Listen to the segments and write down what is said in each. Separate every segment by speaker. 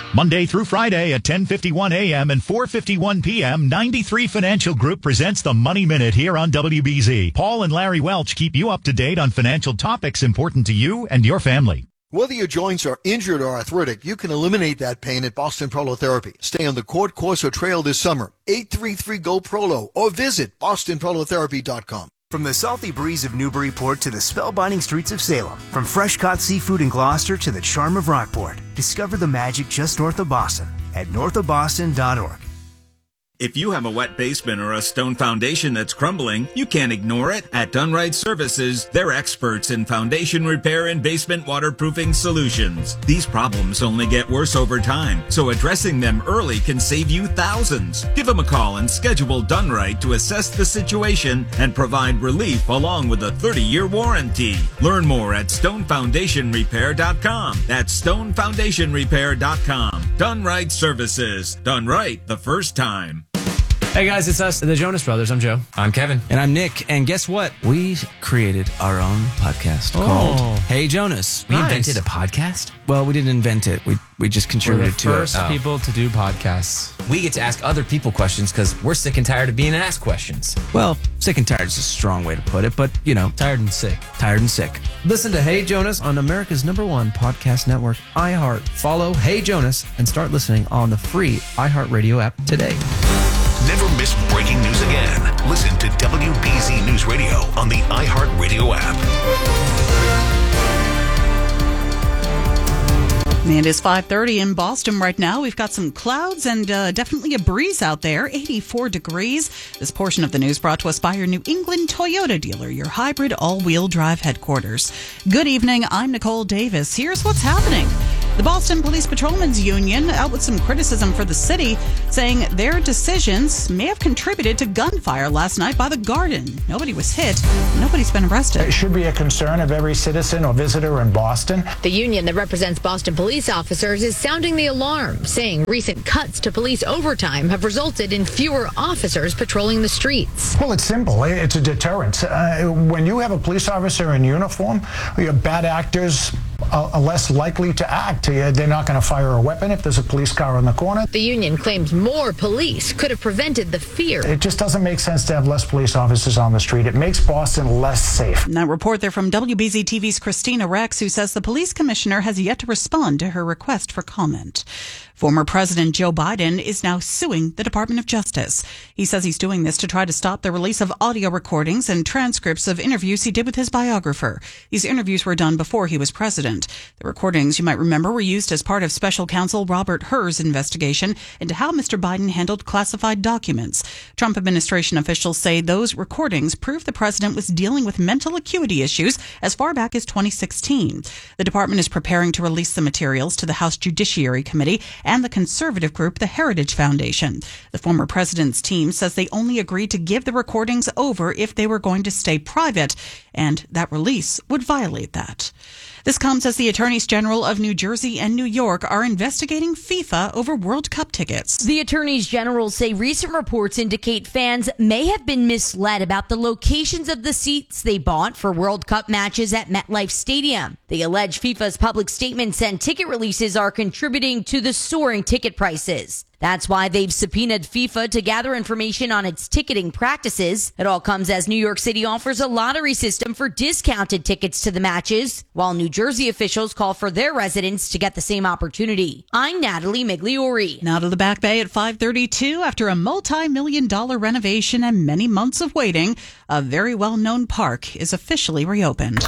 Speaker 1: Monday through Friday at 10:51 a.m. and 4:51 p.m., 93 Financial Group presents the Money Minute here on WBZ. Paul and Larry Welch keep you up to date on financial topics important to you and your family.
Speaker 2: Whether your joints are injured or arthritic, you can eliminate that pain at Boston Prolotherapy. Stay on the Court Course or Trail this summer. 833-GO-PROLO or visit bostonprolotherapy.com.
Speaker 3: From the salty breeze of Newburyport to the spellbinding streets of Salem, from fresh-caught seafood in Gloucester to the charm of Rockport, discover the magic just north of Boston at northofboston.org.
Speaker 4: If you have a wet basement or a stone foundation that's crumbling, you can't ignore it. At Dunright Services, they're experts in foundation repair and basement waterproofing solutions. These problems only get worse over time, so addressing them early can save you thousands. Give them a call and schedule Dunright to assess the situation and provide relief along with a 30-year warranty. Learn more at stonefoundationrepair.com. That's stonefoundationrepair.com. Dunright Services. Done right the first time.
Speaker 5: Hey guys, it's us, the Jonas Brothers. I'm Joe.
Speaker 6: I'm Kevin.
Speaker 7: And I'm Nick. And guess what? We created our own podcast called Hey Jonas.
Speaker 6: We invented a podcast?
Speaker 7: Well, we didn't invent it. We just contributed to it.
Speaker 5: We're the first people to do podcasts.
Speaker 6: We get to ask other people questions because we're sick and tired of being asked questions.
Speaker 7: Well, sick and tired is a strong way to put it, but, you know.
Speaker 5: Tired and sick.
Speaker 7: Tired and sick.
Speaker 8: Listen to Hey Jonas on America's #1 podcast network, iHeart. Follow Hey Jonas and start listening on the free iHeartRadio app today.
Speaker 9: Never miss breaking news again. Listen to WBZ News Radio on the iHeartRadio app.
Speaker 10: It is 5:30 in Boston right now. We've got some clouds and definitely a breeze out there, 84 degrees. This portion of the news brought to us by your New England Toyota dealer, your hybrid all-wheel drive headquarters. Good evening, I'm Nicole Davis. Here's what's happening. The Boston Police Patrolmen's Union out with some criticism for the city, saying their decisions may have contributed to gunfire last night by the Garden. Nobody was hit. Nobody's been arrested.
Speaker 11: It should be a concern of every citizen or visitor in Boston.
Speaker 12: The union that represents Boston police officers is sounding the alarm, saying recent cuts to police overtime have resulted in fewer officers patrolling the streets.
Speaker 11: Well, it's simple. It's a deterrent. When you have a police officer in uniform, your bad actors are less likely to act. They're not going to fire a weapon if there's a police car on the corner.
Speaker 12: The union claims more police could have prevented the fear.
Speaker 11: It just doesn't make sense to have less police officers on the street. It makes Boston less safe.
Speaker 10: And that report there from WBZ TV's Christina Rex, who says the police commissioner has yet to respond to her request for comment. Former President Joe Biden is now suing the Department of Justice. He says he's doing this to try to stop the release of audio recordings and transcripts of interviews he did with his biographer. These interviews were done before he was president. The recordings, you might remember, were used as part of special counsel Robert Hur's investigation into how Mr. Biden handled classified documents. Trump administration officials say those recordings prove the president was dealing with mental acuity issues as far back as 2016. The department is preparing to release the materials to the House Judiciary Committee and the conservative group, the Heritage Foundation. The former president's team says they only agreed to give the recordings over if they were going to stay private, and that release would violate that. This comes as the attorneys general of New Jersey and New York are investigating FIFA over World Cup tickets.
Speaker 13: The attorneys general say recent reports indicate fans may have been misled about the locations of the seats they bought for World Cup matches at MetLife Stadium. They allege FIFA's public statements and ticket releases are contributing to the soaring ticket prices. That's why they've subpoenaed FIFA to gather information on its ticketing practices. It all comes as New York City offers a lottery system for discounted tickets to the matches, while New Jersey officials call for their residents to get the same opportunity. I'm Natalie Migliori.
Speaker 10: Now to the Back Bay at 5:32. After a multi-million-dollar renovation and many months of waiting, a very well-known park is officially reopened.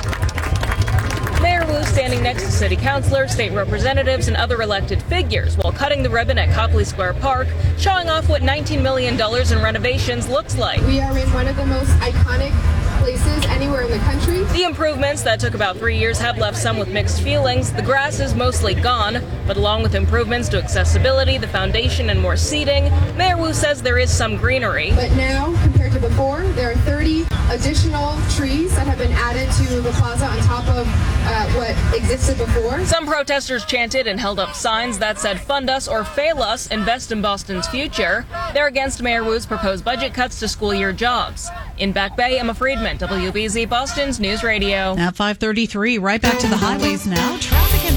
Speaker 14: Mayor Wu standing next to city councilors, state representatives, and other elected figures while cutting the ribbon at Copley Square Park, showing off what $19 million in renovations looks like.
Speaker 15: We are in one of the most iconic places anywhere in the country.
Speaker 14: The improvements that took about 3 years have left some with mixed feelings. The grass is mostly gone, but along with improvements to accessibility, the foundation, and more seating, Mayor Wu says there is some greenery.
Speaker 15: But now, compared to before, there are 30 additional trees that have been added to the plaza on top of what existed before.
Speaker 14: Some protesters chanted and held up signs that said, "Fund us or fail us, invest in Boston's future." They're against Mayor Wu's proposed budget cuts to school year jobs. In Back Bay, Emma Friedman, WBZ Boston's News Radio.
Speaker 10: At 5:33, right back to the highways now. Traffic and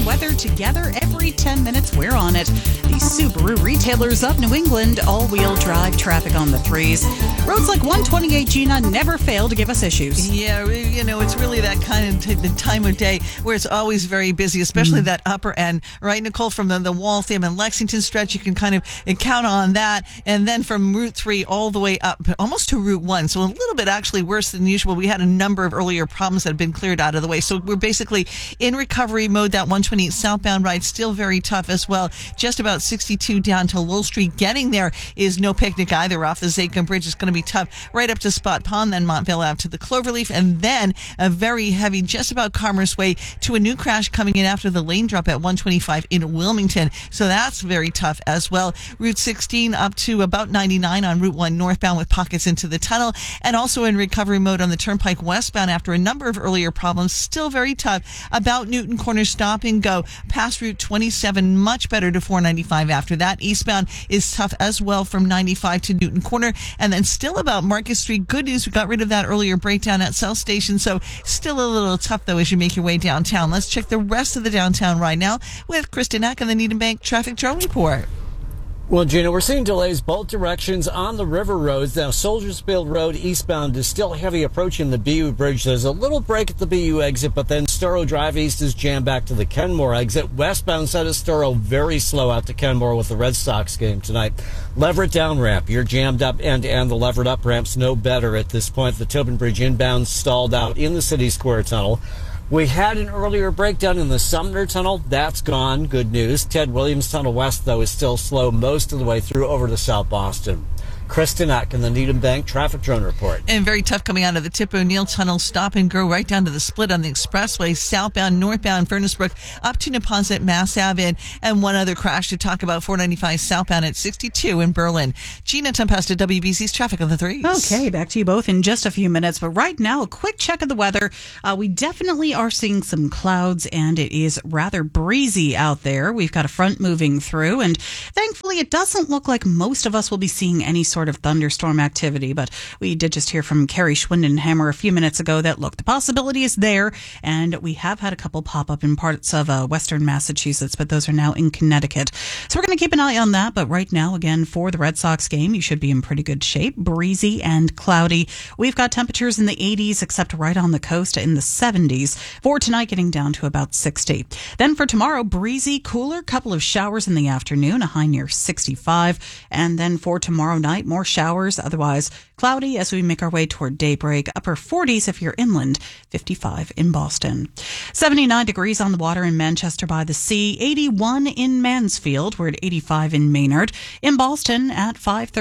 Speaker 10: weather together every 10 minutes. We're on it. The Subaru retailers of New England, all-wheel drive traffic on the 3s. Roads like 128, Gina, never fail to give us issues.
Speaker 16: Yeah, it's really that kind of the time of day where it's always very busy, especially that upper end, right, Nicole? From the Waltham and Lexington stretch, you can kind of count on that. And then from Route 3 all the way up, almost to Route 1. So a little bit actually worse than usual. We had a number of earlier problems that have been cleared out of the way. So we're basically in recovery mode. That 128 southbound ride still very tough as well. Just about 62 down to Lowell Street. Getting there is no picnic either. Off the Zakim Bridge is going to be tough. Right up to Spot Pond, then Montvale Ave to the Cloverleaf, and then a very heavy just about Commerce Way to a new crash coming in after the lane drop at 125 in Wilmington. So that's very tough as well. Route 16 up to about 99 on Route 1 northbound with pockets into the tunnel, and also in recovery mode on the Turnpike westbound after a number of earlier problems. Still very tough about Newton Corner stop and go past Route 27, much better to 495 after that. Eastbound is tough as well from 95 to Newton Corner, and then still about Market Street. Good news, we got rid of that earlier breakdown at South Station, so still a little tough though as you make your way downtown. Let's check the rest of the downtown right now with Kristen Eck and the Needham Bank Traffic Drone Report.
Speaker 17: Well, Gina, we're seeing delays both directions on the river roads. Now, Soldiersfield Road eastbound is still heavy approaching the BU Bridge. There's a little break at the BU exit, but then Storrow Drive East is jammed back to the Kenmore exit. Westbound side of Storrow, very slow out to Kenmore with the Red Sox game tonight. Leverett down ramp, you're jammed up end-to-end. The Leverett up ramp's no better at this point. The Tobin Bridge inbound stalled out in the City Square Tunnel. We had an earlier breakdown in the Sumner Tunnel. That's gone. Good news. Ted Williams Tunnel West, though, is still slow most of the way through over to South Boston. Kristen Eck in the Needham Bank Traffic Drone Report.
Speaker 16: And very tough coming out of the Tip O'Neill Tunnel. Stop and go right down to the split on the expressway. Southbound, northbound, Furnace Brook up to Neponset, Mass Ave. And one other crash to talk about, 495 southbound at 62 in Berlin. Gina Tempesta, WBC's Traffic on the 3s.
Speaker 10: Okay, back to you both in just a few minutes. But right now, a quick check of the weather. We definitely are seeing some clouds, and it is rather breezy out there. We've got a front moving through, and thankfully it doesn't look like most of us will be seeing any sort of thunderstorm activity. But we did just hear from Carrie Schwindenhammer a few minutes ago that, look, the possibility is there, and we have had a couple pop up in parts of western Massachusetts, but those are now in Connecticut. So we're going to keep an eye on that. But right now, again, for the Red Sox game, you should be in pretty good shape. Breezy and cloudy. We've got temperatures in the 80s, except right on the coast in the 70s. For tonight, getting down to about 60. Then for tomorrow, breezy, cooler, couple of showers in the afternoon, a high near 65. And then for tomorrow night, more showers, otherwise cloudy as we make our way toward daybreak. Upper 40s if you're inland, 55 in Boston. 79 degrees on the water in Manchester by the Sea, 81 in Mansfield. We're at 85 in Maynard. In Boston at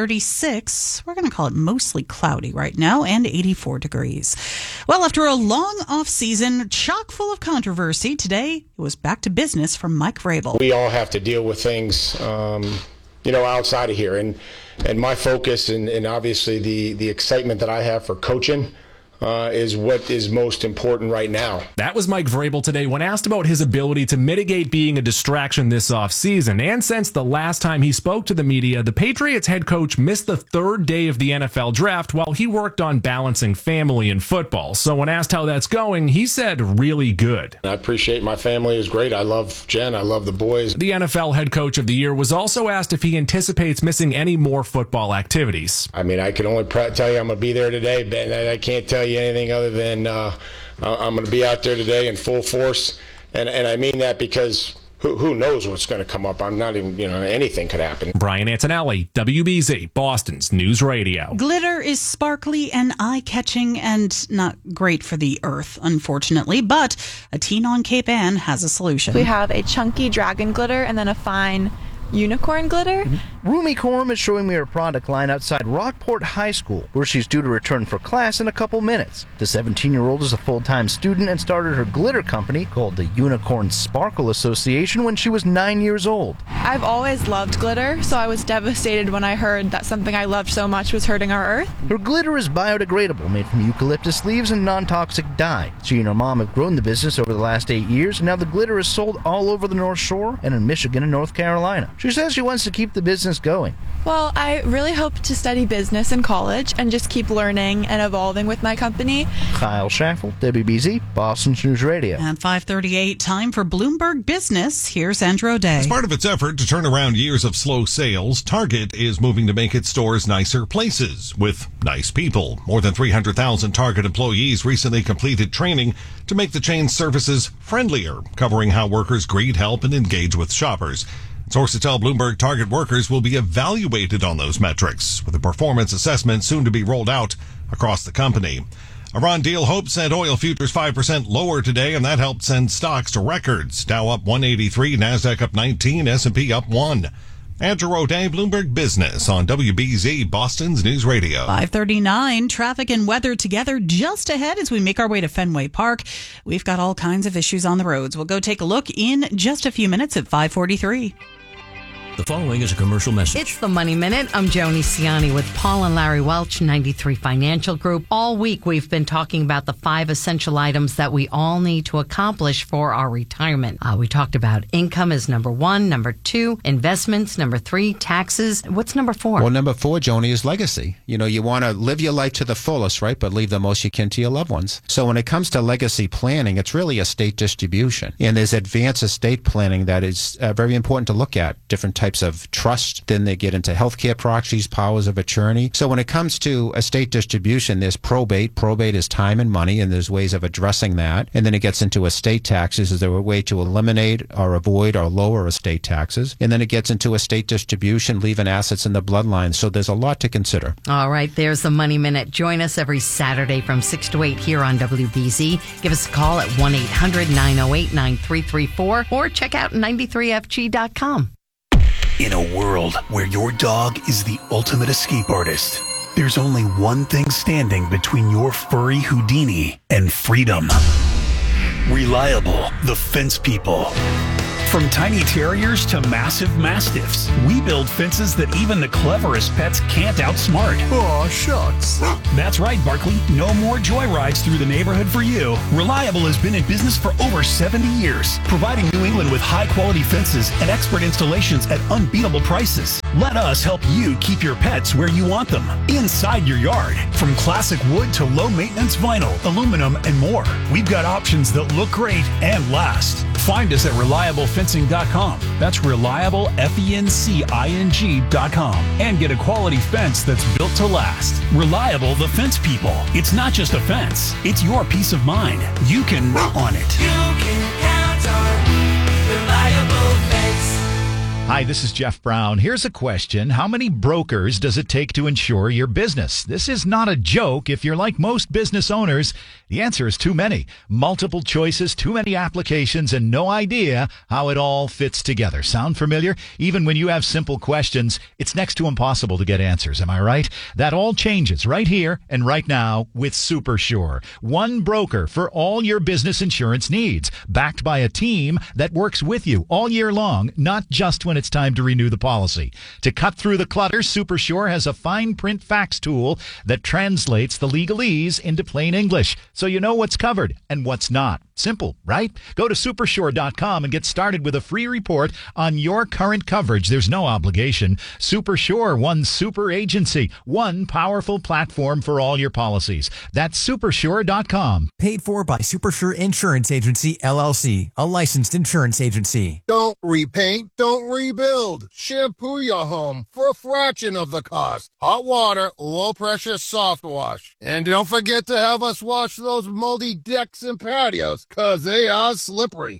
Speaker 10: 536, we're going to call it mostly cloudy right now, and 84 degrees. Well, after a long off season, chock full of controversy, today it was back to business for Mike Vrabel.
Speaker 18: We all have to deal with things, outside of here. And my focus and obviously the excitement that I have for coaching is what is most important right now.
Speaker 19: That was Mike Vrabel today when asked about his ability to mitigate being a distraction this offseason. And since the last time he spoke to the media, the Patriots head coach missed the third day of the NFL draft while he worked on balancing family and football. So when asked how that's going, he said really good.
Speaker 18: I appreciate my family is great. I love Jen. I love the boys.
Speaker 19: The NFL head coach of the year was also asked if he anticipates missing any more football activities.
Speaker 18: I mean, I can only tell you I'm going to be there today, but I can't tell you anything other than I'm going to be out there today in full force, and I mean that because who knows what's going to come up. I'm not even, anything could happen.
Speaker 19: Brian Antonelli, WBZ, Boston's News Radio.
Speaker 10: Glitter is sparkly and eye-catching and not great for the earth, unfortunately, but a teen on Cape Ann has a solution.
Speaker 20: We have a chunky dragon glitter and then a fine unicorn glitter.
Speaker 21: Rumi Corum is showing me her product line outside Rockport High School, where she's due to return for class in a couple minutes. The 17-year-old is a full-time student and started her glitter company called the Unicorn Sparkle Association when she was 9 years old.
Speaker 20: I've always loved glitter, so I was devastated when I heard that something I loved so much was hurting our earth.
Speaker 21: Her glitter is biodegradable, made from eucalyptus leaves and non-toxic dye. She and her mom have grown the business over the last 8 years, and now the glitter is sold all over the North Shore and in Michigan and North Carolina. She says she wants to keep the business going.
Speaker 20: Well, I really hope to study business in college and just keep learning and evolving with my company.
Speaker 21: Kyle Schaffel, WBZ, Boston News Radio.
Speaker 10: At 5:38, time for Bloomberg Business. Here's Andrew O'Day.
Speaker 1: As part of its effort to turn around years of slow sales, Target is moving to make its stores nicer places with nice people. More than 300,000 Target employees recently completed training to make the chain's services friendlier, covering how workers greet, help, and engage with shoppers. Sources tell Bloomberg Target workers will be evaluated on those metrics, with a performance assessment soon to be rolled out across the company. Iran deal hopes sent oil futures 5% lower today, and that helped send stocks to records. Dow up 183, NASDAQ up 19, S&P up 1. Andrew O'Day, Bloomberg Business on WBZ, Boston's News Radio.
Speaker 10: 5:39, traffic and weather together just ahead as we make our way to Fenway Park. We've got all kinds of issues on the roads. We'll go take a look in just a few minutes at 5:43.
Speaker 22: The following is a commercial message.
Speaker 23: It's the Money Minute. I'm Joni Ciani with Paul and Larry Welch, 93 Financial Group. All week we've been talking about the 5 essential items that we all need to accomplish for our retirement. We talked about income as number 1, number 2, investments, number 3, taxes. What's number 4?
Speaker 24: Well, number 4, Joni, is legacy. You know, you want to live your life to the fullest, right? But leave the most you can to your loved ones. So when it comes to legacy planning, it's really estate distribution. And there's advanced estate planning that is very important to look at. Different types of trust. Then they get into healthcare proxies, powers of attorney. So when it comes to estate distribution, there's probate. Probate is time and money, and there's ways of addressing that. And then it gets into estate taxes. Is there a way to eliminate or avoid or lower estate taxes? And then it gets into estate distribution, leaving assets in the bloodline. So there's a lot to consider.
Speaker 23: All right, there's the Money Minute. Join us every Saturday from 6 to 8 here on WBZ. Give us a call at 1-800-908-9334 or check out 93FG.com.
Speaker 25: In a world where your dog is the ultimate escape artist, there's only one thing standing between your furry Houdini and freedom. Reliable, the fence people. From tiny terriers to massive mastiffs, we build fences that even the cleverest pets can't outsmart. Aw, shucks. That's right, Barkley. No more joyrides through the neighborhood for you. Reliable has been in business for over 70 years, providing New England with high-quality fences and expert installations at unbeatable prices. Let us help you keep your pets where you want them, inside your yard. From classic wood to low-maintenance vinyl, aluminum, and more. We've got options that look great and last. Find us at ReliableFencing.com. That's ReliableFencing.com. And get a quality fence that's built to last. Reliable, the fence people. It's not just a fence. It's your peace of mind. You can on it.
Speaker 26: You can count on Reliable Fence.
Speaker 27: Hi, this is Jeff Brown. Here's a question. How many brokers does it take to insure your business? This is not a joke. If you're like most business owners, the answer is too many. Multiple choices, too many applications, and no idea how it all fits together. Sound familiar? Even when you have simple questions, it's next to impossible to get answers. Am I right? That all changes right here and right now with SuperSure. One broker for all your business insurance needs, backed by a team that works with you all year long, not just when it's time to renew the policy. To cut through the clutter, SuperSure has a fine print fax tool that translates the legalese into plain English, so you know what's covered and what's not. Simple, right? Go to supersure.com and get started with a free report on your current coverage. There's no obligation. SuperSure, one super agency, one powerful platform for all your policies. That's supersure.com.
Speaker 28: Paid for by SuperSure Insurance Agency, LLC, a licensed insurance agency.
Speaker 29: Don't repaint, don't rebuild. Shampoo your home for a fraction of the cost. Hot water, low pressure soft wash. And don't forget to have us wash those moldy decks and patios, because they are slippery.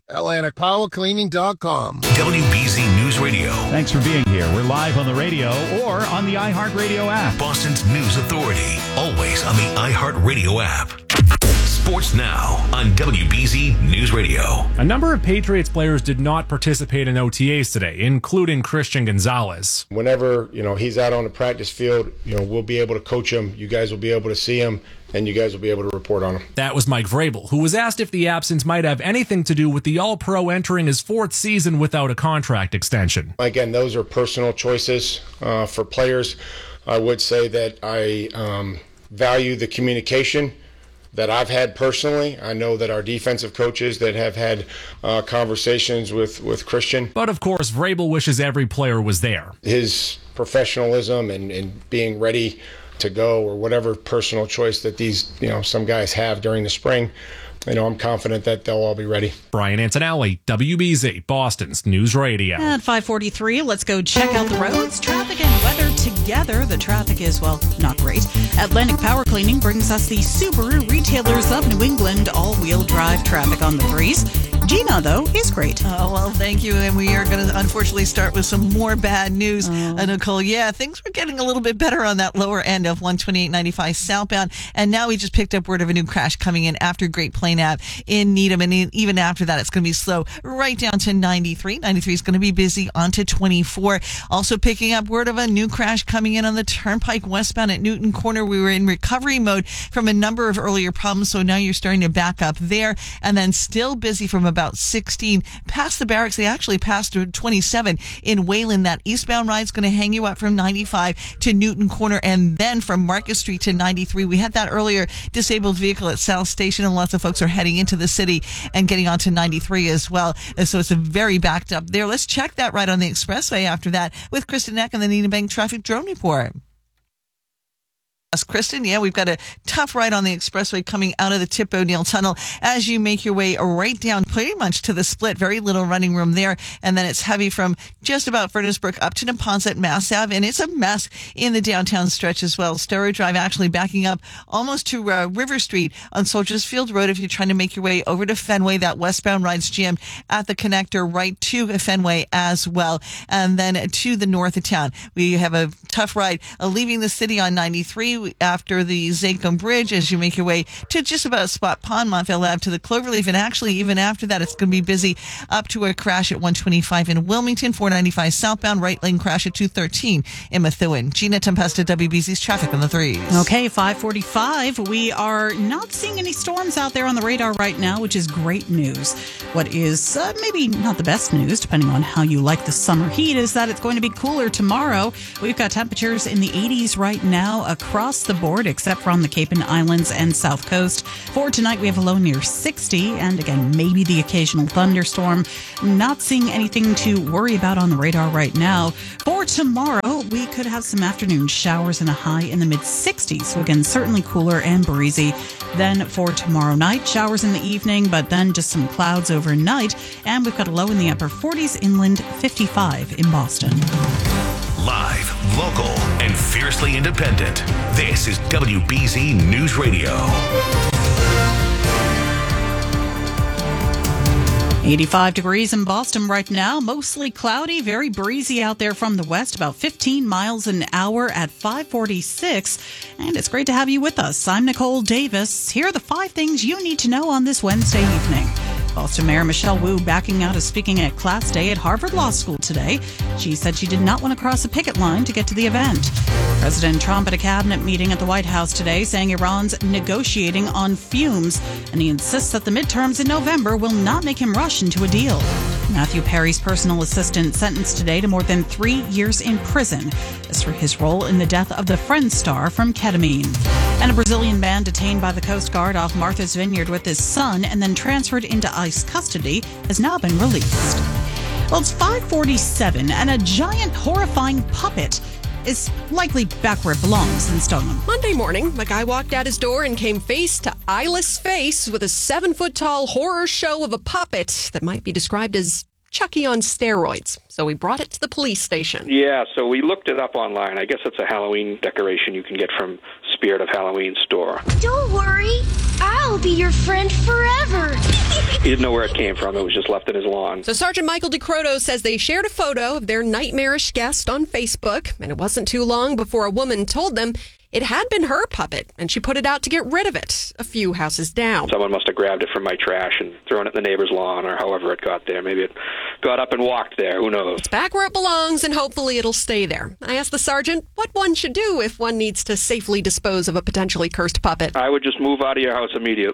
Speaker 29: AtlanticPowerCleaning.com.
Speaker 9: WBZ News Radio.
Speaker 27: Thanks for being here. We're live on the radio or on the iHeartRadio app.
Speaker 9: Boston's News Authority. Always on the iHeartRadio app. Sports Now on WBZ News Radio.
Speaker 19: A number of Patriots players did not participate in OTAs today, including Christian Gonzalez.
Speaker 18: Whenever, he's out on the practice field, we'll be able to coach him. You guys will be able to see him, and you guys will be able to report on him.
Speaker 19: That was Mike Vrabel, who was asked if the absence might have anything to do with the All-Pro entering his 4th season without a contract extension.
Speaker 18: Again, those are personal choices for players. I would say that I value the communication that I've had personally. I know that our defensive coaches that have had conversations with Christian.
Speaker 19: But of course, Vrabel wishes every player was there.
Speaker 18: His professionalism and being ready to go, or whatever personal choice that these, some guys have during the spring. I'm confident that they'll all be ready.
Speaker 19: Brian Antonelli, WBZ, Boston's News Radio.
Speaker 10: At 5:43, let's go check out the roads, traffic, and weather together. The traffic is, not great. Atlantic Power Cleaning brings us the Subaru Retailers of New England all-wheel drive traffic on the threes. Gina, though, is great.
Speaker 16: Oh, well, thank you. And we are going to unfortunately start with some more bad news. Nicole, things were getting a little bit better on that lower end of 128.95 southbound. And now we just picked up word of a new crash coming in after Great Plain Ave in Needham. And even after that, it's going to be slow right down to 93. 93 is going to be busy onto 24. Also picking up word of a new crash coming in on the Turnpike westbound at Newton Corner. We were in recovery mode from a number of earlier problems. So now you're starting to back up there. And then still busy from about 16 past the barracks. They actually passed to 27 in Wayland. That eastbound ride's going to hang you up from 95 to Newton Corner, and then from Market Street to 93. We had that earlier disabled vehicle at South Station, and lots of folks are heading into the city and getting onto 93 as well. And so it's a very backed up there. Let's check that right on the expressway after that with Kristen Eck and the Needham Bank Traffic Drone Report. Kristen, we've got a tough ride on the expressway coming out of the Tip O'Neill Tunnel as you make your way right down pretty much to the split. Very little running room there. And then it's heavy from just about Furnace Brook up to Neponset, Mass Ave. And it's a mess in the downtown stretch as well. Storrow Drive actually backing up almost to River Street on Soldiers Field Road. If you're trying to make your way over to Fenway, that westbound ride's jammed at the connector right to Fenway as well. And then to the north of town, we have a tough ride leaving the city on 93 after the Zachem Bridge as you make your way to just about Spot Pond, Montvale Ave to the Cloverleaf. And actually, even after that, it's going to be busy up to a crash at 125 in Wilmington, 495 southbound, right lane crash at 213 in Methuen. Gina Tempesta, WBZ's traffic on the threes.
Speaker 10: Okay, 5:45. We are not seeing any storms out there on the radar right now, which is great news. What is maybe not the best news, depending on how you like the summer heat, is that it's going to be cooler tomorrow. We've got temperatures in the 80s right now across the board, except for on the Cape and Islands and South Coast. For tonight, we have a low near 60, and again, maybe the occasional thunderstorm. Not seeing anything to worry about on the radar right now. For tomorrow, we could have some afternoon showers and a high in the mid-60s. So again, certainly cooler and breezy. Then for tomorrow night, showers in the evening, but then just some clouds overnight. And we've got a low in the upper 40s inland, 55 in Boston.
Speaker 9: Live, local, and fiercely independent. This is WBZ News Radio.
Speaker 10: 85 degrees in Boston right now. Mostly cloudy, very breezy out there from the west, about 15 miles an hour at 5:46. And it's great to have you with us. I'm Nicole Davis. Here are the 5 things you need to know on this Wednesday evening. Boston Mayor Michelle Wu backing out of speaking at Class Day at Harvard Law School today. She said she did not want to cross a picket line to get to the event. President Trump at a cabinet meeting at the White House today saying Iran's negotiating on fumes, and he insists that the midterms in November will not make him rush into a deal. Matthew Perry's personal assistant sentenced today to more than 3 years in prison. This for his role in the death of the Friends star from ketamine. And a Brazilian man detained by the Coast Guard off Martha's Vineyard with his son and then transferred into ICE custody has now been released. Well, it's 5:47 and a giant horrifying puppet is likely back where it belongs in Stoneham.
Speaker 2: Monday morning, a guy walked out his door and came face to eyeless face with a 7-foot-tall horror show of a puppet that might be described as Chucky on steroids. So we brought it to the police station.
Speaker 3: Yeah, so we looked it up online. I guess it's a Halloween decoration you can get from Spirit of Halloween store.
Speaker 4: Don't worry, I'll be your friend forever.
Speaker 3: He didn't know where it came from. It was just left in his lawn.
Speaker 2: So Sergeant Michael DeCroto says they shared a photo of their nightmarish guest on Facebook, and it wasn't too long before a woman told them it had been her puppet, and she put it out to get rid of it a few houses down.
Speaker 3: Someone must have grabbed it from my trash and thrown it in the neighbor's lawn, or however it got there. Maybe it got up and walked there. Who knows?
Speaker 2: It's back where it belongs, and hopefully it'll stay there. I asked the sergeant what one should do if one needs to safely dispose of a potentially cursed puppet.
Speaker 3: I would just move out of your house immediately.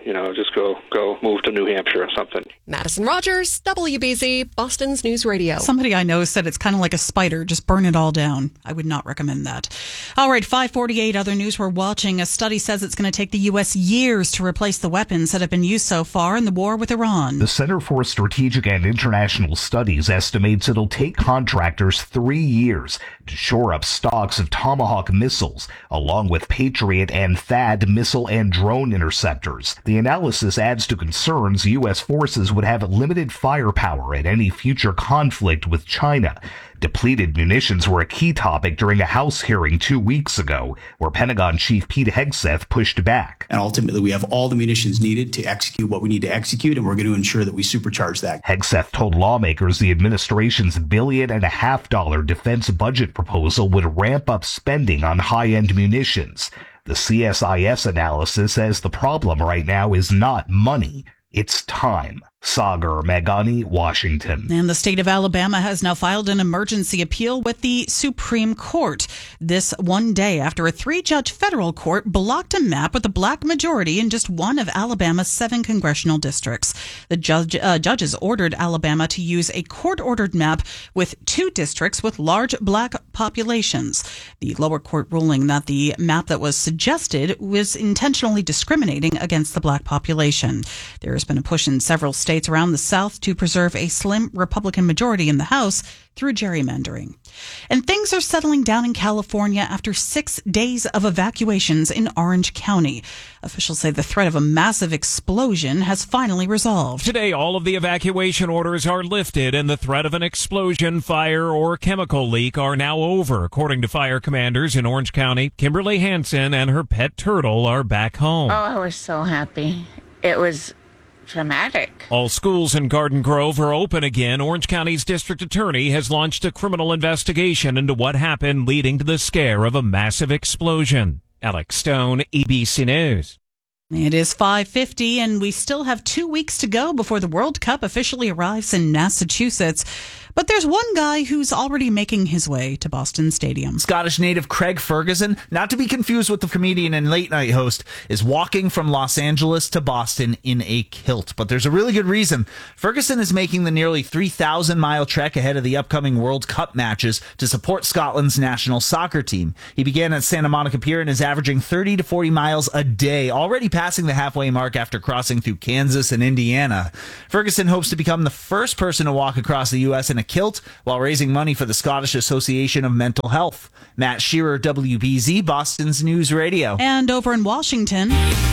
Speaker 3: just go move to New Hampshire or something.
Speaker 2: Madison Rogers, WBZ, Boston's News Radio.
Speaker 10: Somebody I know said it's kind of like a spider. Just burn it all down. I would not recommend that. All right, 5:48, other news we're watching. A study says it's going to take the U.S. years to replace the weapons that have been used so far in the war with Iran.
Speaker 5: The Center for Strategic and International Studies estimates it'll take contractors 3 years to shore up stocks of Tomahawk missiles, along with Patriot and THAAD missile and drone interceptors. The analysis adds to concerns U.S. forces would have limited firepower at any future conflict with China. Depleted munitions were a key topic during a House hearing 2 weeks ago, where Pentagon Chief Pete Hegseth pushed back.
Speaker 6: And ultimately, we have all the munitions needed to execute what we need to execute, and we're going to ensure that we supercharge that.
Speaker 5: Hegseth told lawmakers the administration's $1.5 billion defense budget proposal would ramp up spending on high-end munitions. The CSIS analysis says the problem right now is not money, it's time. Sagar Meghani, Washington.
Speaker 10: And the state of Alabama has now filed an emergency appeal with the Supreme Court. This one day after a 3-judge federal court blocked a map with a black majority in just one of Alabama's 7 congressional districts. The judges ordered Alabama to use a court-ordered map with 2 districts with large black populations. The lower court ruling that the map that was suggested was intentionally discriminating against the black population. There has been a push in several states around the South to preserve a slim Republican majority in the House through gerrymandering. And things are settling down in California after 6 days of evacuations in Orange County. Officials say the threat of a massive explosion has finally resolved.
Speaker 7: Today, all of the evacuation orders are lifted and the threat of an explosion, fire, or chemical leak are now over. According to fire commanders in Orange County, Kimberly Hansen and her pet turtle are back home.
Speaker 8: Oh, I was so happy. It was dramatic.
Speaker 7: All schools in Garden Grove are open again. Orange County's district attorney has launched a criminal investigation into what happened leading to the scare of a massive explosion. Alex Stone, ABC News.
Speaker 10: It is 5:50, and we still have 2 weeks to go before the World Cup officially arrives in Massachusetts. But there's one guy who's already making his way to Boston Stadium.
Speaker 11: Scottish native Craig Ferguson, not to be confused with the comedian and late-night host, is walking from Los Angeles to Boston in a kilt. But there's a really good reason. Ferguson is making the nearly 3,000-mile trek ahead of the upcoming World Cup matches to support Scotland's national soccer team. He began at Santa Monica Pier and is averaging 30 to 40 miles a day, already passing the halfway mark after crossing through Kansas and Indiana. Ferguson hopes to become the first person to walk across the U.S. in a kilt while raising money for the Scottish Association of Mental Health. Matt Shearer, WBZ, Boston's News Radio.
Speaker 10: And over in Washington,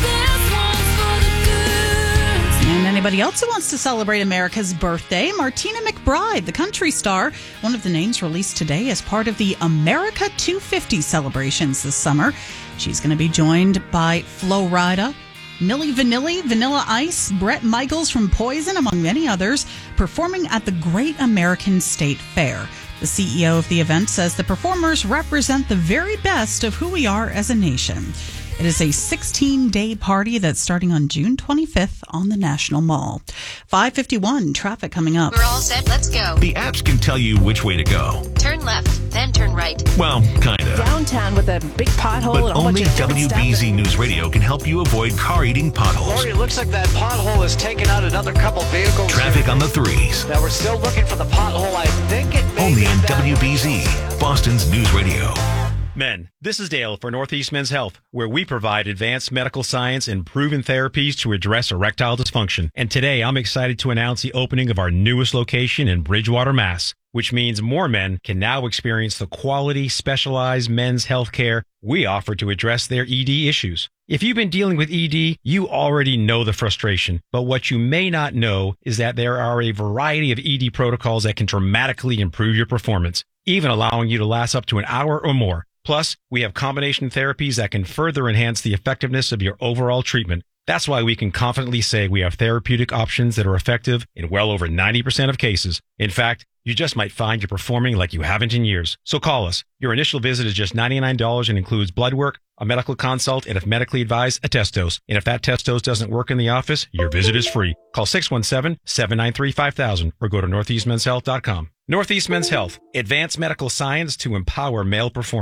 Speaker 10: and anybody else who wants to celebrate America's birthday, Martina McBride, the country star, one of the names released today as part of the America 250 celebrations this summer. She's going to be joined by Flo Rida, Milli Vanilli, Vanilla Ice, Bret Michaels from Poison, among many others, performing at the Great American State Fair. The CEO of the event says the performers represent the very best of who we are as a nation. It is a 16-day party that's starting on June 25th on the National Mall. 5:51, traffic coming up.
Speaker 12: We're all set. Let's go.
Speaker 9: The apps can tell you which way to go.
Speaker 12: Turn left, then turn right.
Speaker 9: Well, kind of.
Speaker 12: Downtown with a big pothole
Speaker 9: But
Speaker 12: and a whole
Speaker 9: only
Speaker 12: bunch of
Speaker 9: WBZ News Radio can help you avoid car-eating potholes.
Speaker 13: Lori, it looks like that pothole has taken out another couple vehicles.
Speaker 9: Traffic on the 3s.
Speaker 13: Now, we're still looking for the pothole. I think it may
Speaker 9: Only
Speaker 13: be
Speaker 9: on
Speaker 13: that
Speaker 9: WBZ, Boston's News Radio.
Speaker 14: Men, this is Dale for Northeast Men's Health, where we provide advanced medical science and proven therapies to address erectile dysfunction. And today, I'm excited to announce the opening of our newest location in Bridgewater, Mass., which means more men can now experience the quality, specialized men's health care we offer to address their ED issues. If you've been dealing with ED, you already know the frustration. But what you may not know is that there are a variety of ED protocols that can dramatically improve your performance, even allowing you to last up to an hour or more. Plus, we have combination therapies that can further enhance the effectiveness of your overall treatment. That's why we can confidently say we have therapeutic options that are effective in well over 90% of cases. In fact, you just might find you're performing like you haven't in years. So call us. Your initial visit is just $99 and includes blood work, a medical consult, and if medically advised, a test dose. And if that test dose doesn't work in the office, your visit is free. Call 617-793-5000 or go to northeastmenshealth.com. Northeast Men's Health, advanced medical science to empower male performance.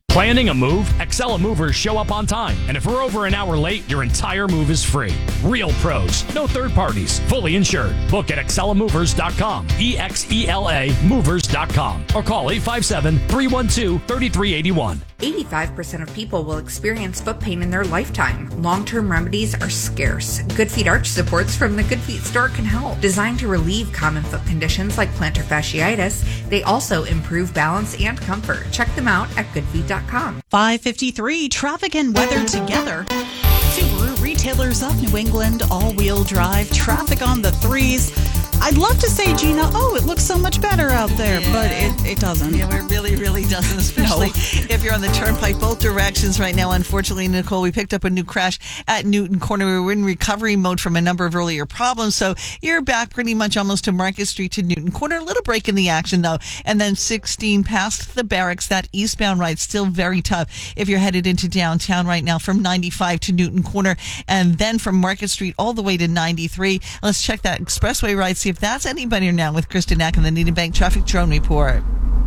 Speaker 1: Planning a move? Excella Movers show up on time, and if we're over an hour late, your entire move is free. Real pros, no third parties, fully insured. Book at excellamovers.com, EXELA movers.com, or call 857-312-3381.
Speaker 15: 85% of people will experience foot pain in their lifetime. Long-term remedies are scarce. Good Feet arch supports from the Good Feet store can help. Designed to relieve common foot conditions like plantar fasciitis, they also improve balance and comfort. Check them out at goodfeet.com.
Speaker 10: 5:53, traffic and weather together. Subaru retailers of New England, all-wheel drive, traffic on the 3s. I'd love to say, Gina, it looks so much better out there, but it doesn't.
Speaker 16: Yeah, it really, really doesn't, especially if you're on the turnpike both directions right now. Unfortunately, Nicole, we picked up a new crash at Newton Corner. We were in recovery mode from a number of earlier problems, so you're back pretty much almost to Market Street to Newton Corner. A little break in the action, though, and then 16 past the barracks. That eastbound ride still very tough if you're headed into downtown right now from 95 to Newton Corner, and then from Market Street all the way to 93. Let's check that expressway ride, see if that's any better now with Kristen Eck and the Needham Bank Traffic Drone Report.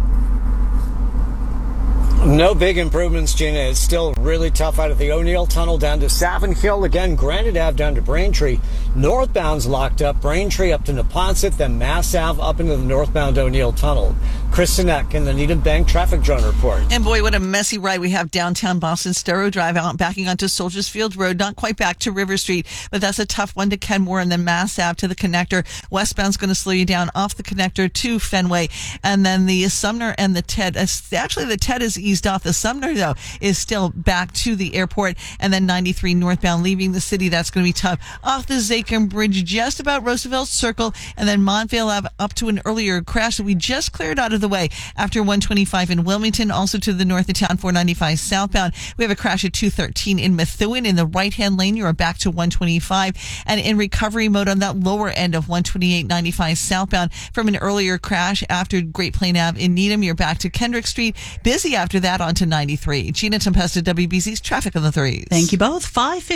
Speaker 13: No big improvements, Gina. It's still really tough out of the O'Neill Tunnel down to Savin Hill. Again, Granite Ave down to Braintree. Northbound's locked up. Braintree up to Neponset, then Mass Ave up into the northbound O'Neill Tunnel. Kristen Eck in the Needham Bank Traffic Drone Report.
Speaker 16: And boy, what a messy ride we have downtown Boston. Storrow Drive out, backing onto Soldiers Field Road, not quite back to River Street, but that's a tough one to Kenmore, and then Mass Ave to the connector. Westbound's going to slow you down off the connector to Fenway, and then the Sumner and the TED. Actually, the TED is eased off. The Sumner, though, is still back to the airport, and then 93 northbound leaving the city. That's going to be tough. Off the Zakim Bridge, just about Roosevelt Circle, and then Montvale Ave up to an earlier crash that we just cleared out of the way after 125 in Wilmington. Also to the north of town, 495 southbound. We have a crash at 213 in Methuen. In the right-hand lane, you are back to 125, and in recovery mode on that lower end of 128-95 southbound from an earlier crash after Great Plain Ave in Needham. You're back to Kendrick Street. Busy after that onto 93. Gina Tempesta, WBZ's Traffic on the 3s.
Speaker 10: Thank you both.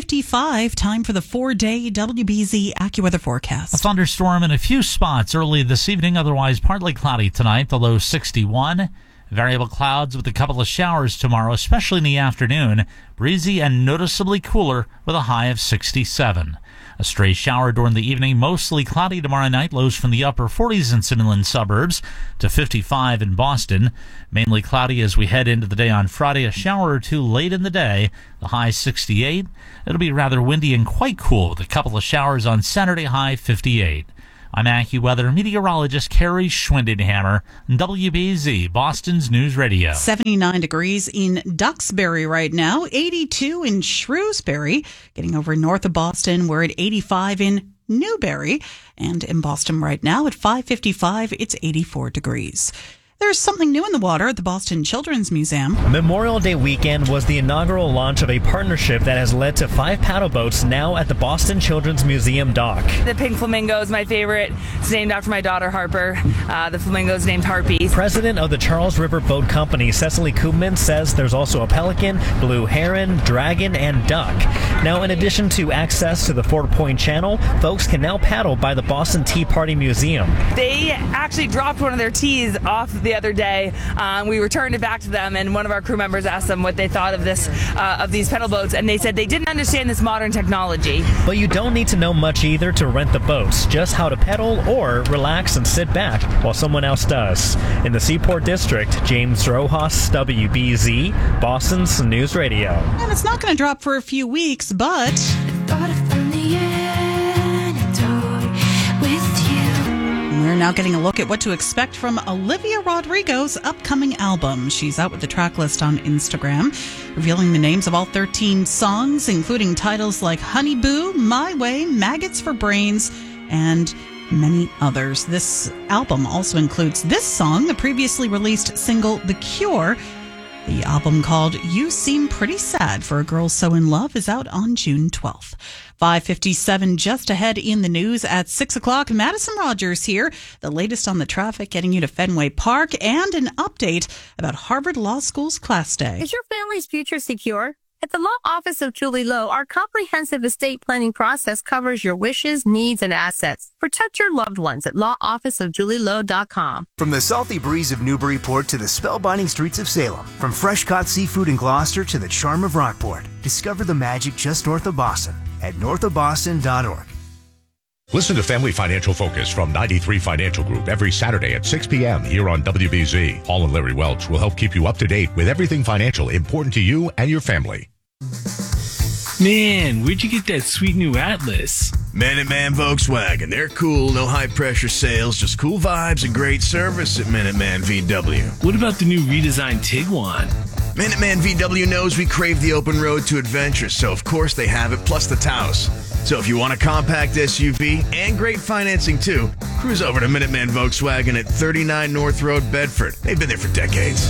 Speaker 10: 5:55, time for the 4-day WBZ AccuWeather forecast.
Speaker 17: A thunderstorm in a few spots early this evening, otherwise partly cloudy tonight, the low 61. Variable clouds with a couple of showers tomorrow, especially in the afternoon. Breezy and noticeably cooler with a high of 67. A stray shower during the evening, mostly cloudy tomorrow night, lows from the upper 40s in some inland suburbs to 55 in Boston. Mainly cloudy as we head into the day on Friday, a shower or two late in the day, the high 68. It'll be rather windy and quite cool with a couple of showers on Saturday, high 58. I'm AccuWeather meteorologist Carrie Schwindenhammer, WBZ, Boston's News Radio.
Speaker 10: 79 degrees in Duxbury right now, 82 in Shrewsbury. Getting over north of Boston, we're at 85 in Newbury. And in Boston right now at 5:55, it's 84 degrees. There's something new in the water at the Boston Children's Museum.
Speaker 20: Memorial Day weekend was the inaugural launch of a partnership that has led to 5 paddle boats now at the Boston Children's Museum dock.
Speaker 21: The pink flamingo is my favorite. It's named after my daughter, Harper. The flamingo is named Harpy.
Speaker 20: President of the Charles River Boat Company, Cecily Koopman, says there's also a pelican, blue heron, dragon, and duck. Now, in addition to access to the Fort Point Channel, folks can now paddle by the Boston Tea Party Museum.
Speaker 21: They actually dropped one of their teas off the other day. We returned it back to them, and one of our crew members asked them what they thought of this, of these pedal boats, and they said they didn't understand this modern technology.
Speaker 20: But you don't need to know much either to rent the boats, just how to pedal or relax and sit back while someone else does. In the Seaport District, James Rojas, WBZ, Boston's News Radio.
Speaker 10: And it's not going to drop for a few weeks, but we're now getting a look at what to expect from Olivia Rodrigo's upcoming album. She's out with the track list on Instagram, revealing the names of all 13 songs, including titles like Honey Boo, My Way, Maggots for Brains, and many others. This album also includes this song, the previously released single The Cure. The album called You Seem Pretty Sad for a Girl So in Love is out on June 12th. 5:57 just ahead in the news at 6 o'clock. Madison Rogers here. The latest on the traffic getting you to Fenway Park and an update about Harvard Law School's class day.
Speaker 22: Is your family's future secure?
Speaker 18: At the law office of Julie Lowe, our comprehensive estate planning process covers your wishes, needs, and assets. Protect your loved ones at lawofficeofjulielowe.com.
Speaker 22: From the salty breeze of Newburyport to the spellbinding streets of Salem, from fresh-caught seafood in Gloucester to the charm of Rockport, discover the magic just north of Boston at northofboston.org.
Speaker 23: Listen to Family Financial Focus from 93 Financial Group every Saturday at 6 p.m. here on WBZ. Paul and Larry Welch will help keep you up to date with everything financial important to you and your family.
Speaker 24: Man, where'd you get that sweet new Atlas?
Speaker 25: Minuteman Volkswagen. They're cool, no high-pressure sales, just cool vibes and great service at Minuteman VW.
Speaker 24: What about the new redesigned Tiguan?
Speaker 25: Minuteman VW knows we crave the open road to adventure, so of course they have it, plus the Taos. So if you want a compact SUV and great financing too, cruise over to Minuteman Volkswagen at 39 North Road, Bedford. They've been there for decades.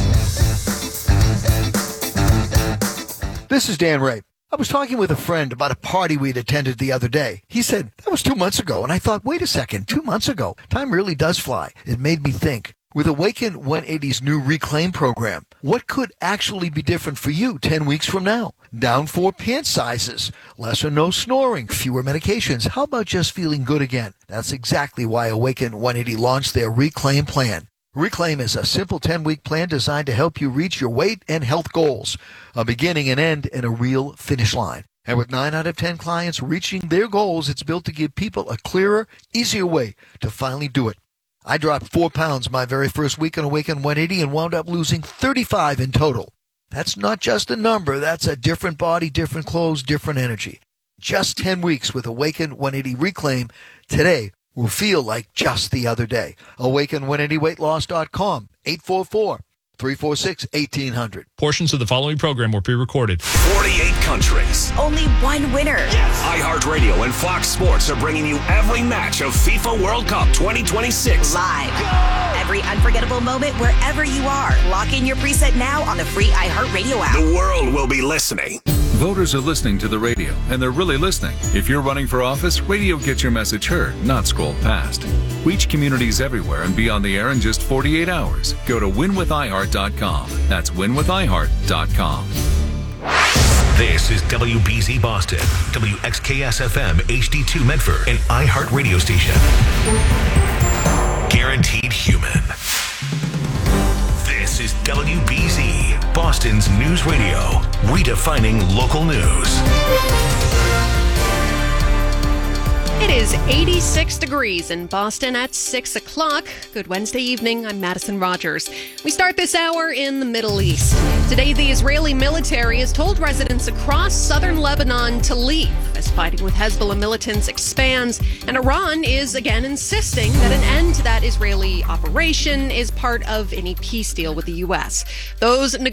Speaker 26: This is Dan Ray. I was talking with a friend about a party we'd attended the other day. He said, that was 2 months ago. And I thought, wait a second, 2 months ago? Time really does fly. It made me think. With Awaken 180's new Reclaim program, what could actually be different for you 10 weeks from now? Down 4 pant sizes, less or no snoring, fewer medications. How about just feeling good again? That's exactly why Awaken 180 launched their Reclaim plan. Reclaim is a simple 10-week plan designed to help you reach your weight and health goals, a beginning and end and a real finish line. And with 9 out of 10 clients reaching their goals, it's built to give people a clearer, easier way to finally do it. I dropped 4 pounds my very first week on Awaken 180 and wound up losing 35 in total. That's not just a number. That's a different body, different clothes, different energy. Just 10 weeks with Awaken 180 Reclaim today will feel like just the other day. Awaken180weightloss.com, 844-346-1800.
Speaker 27: Portions of the following program were pre-recorded.
Speaker 28: 48 countries.
Speaker 12: Only one winner.
Speaker 28: iHeartRadio and Fox Sports are bringing you every match of FIFA World Cup 2026.
Speaker 12: Live. Every unforgettable moment wherever you are. Lock in your preset now on the free iHeartRadio app.
Speaker 28: The world will be listening.
Speaker 29: Voters are listening to the radio, and they're really listening. If you're running for office, radio gets your message heard, not scrolled past. Reach communities everywhere and be on the air in just 48 hours. Go to winwithiheart.com. That's winwithiheart.com.
Speaker 9: This is WBZ Boston, WXKS-FM HD2 Medford, an iHeart radio station. Guaranteed human. This is WBZ, Boston's news radio, redefining local news.
Speaker 2: It is 86 degrees in Boston at 6 o'clock. Good Wednesday evening. I'm Madison Rogers. We start this hour in the Middle East. Today, the Israeli military has told residents across southern Lebanon to leave as fighting with Hezbollah militants expands. And Iran is again insisting that an end to that Israeli operation is part of any peace deal with the U.S. Those